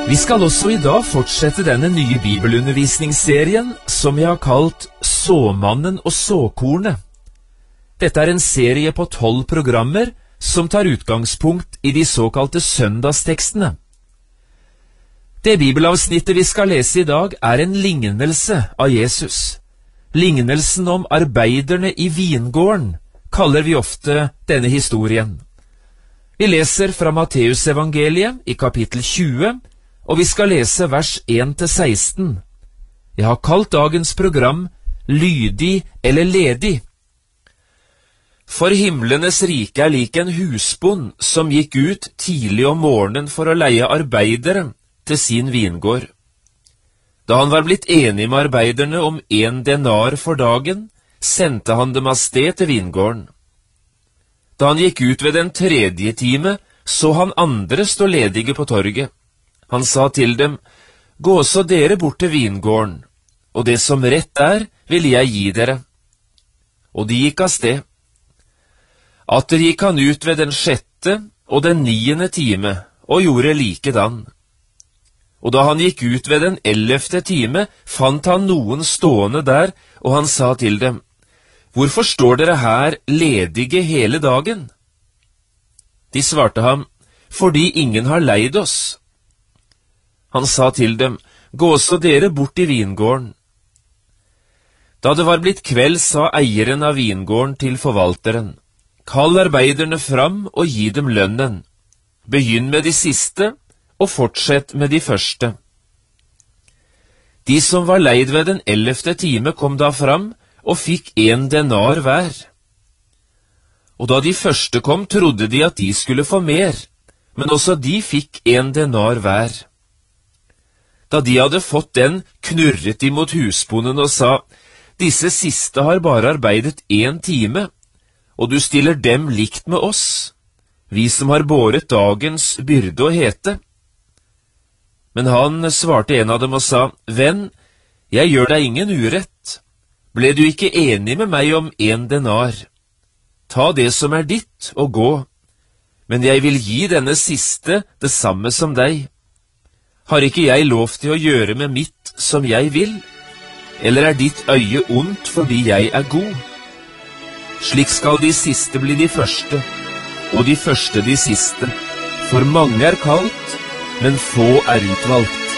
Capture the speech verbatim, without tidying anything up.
Vi skal også i dag fortsette denne nye bibelundervisningsserien som jeg har kalt Såmannen og såkornet. Dette er en serie på tolv programmer som tar utgangspunkt i de såkalte søndagstekstene. Det bibelavsnittet vi skal lese i dag er en lignelse av Jesus. Lignelsen om arbeiderne i vingården kaller vi ofte denne historien. Vi leser fra Matteusevangeliet i kapittel tjue, og vi skal lese vers en til seksten. Jeg har kalt dagens program Lydig eller ledig. For himlenes rike er lik en husbond som gikk ut tidlig om morgenen for å leie arbeidere til sin vingård. Da han var blitt enig med arbeiderne om en denar for dagen, sendte han dem av sted til vingården. Da han gikk ut ved den tredje time, så han andre stå ledige på torget. Han sa til dem, «Gå så dere bort til vingården, og det som rett er, vil jeg gi dere.» Og de gikk av sted. Atter gikk han ut ved den sjette og den niende time, og gjorde likedan. Og da han gikk ut ved den ellevte time, fant han noen stående der, og han sa til dem, «Hvorfor står dere her ledige hele dagen?» De svarte ham, «Fordi ingen har leid oss.» Han sa til dem, «Gå så dere bort i vingården.» Da det var blitt kveld, sa eieren av vingården til forvalteren, «Kall arbeiderne fram og gi dem lønnen. Begynn med de siste, og fortsett med de første.» De som var leid ved den ellevte time kom da fram, og fikk en denar hver. Og da de første kom, trodde de at de skulle få mer, men også de fikk en denar hver. Da de hadde fått den, knurret de mot husbonden og sa, «Disse siste har bare arbeidet en time, og du stiller dem likt med oss, vi som har båret dagens byrde og hete.» Men han svarte en av dem og sa, «Venn, jeg gjør deg ingen urett. Ble du ikke enig med meg om en denar? Ta det som er ditt og gå, men jeg vil gi denne siste det samme som deg. Har ikke jeg lov til å gjøre med mitt som jeg vil? Eller er ditt øye ondt fordi jeg er god? Slik skal de siste bli de første, og de første de siste. For mange er kalt, men få er utvalgt.»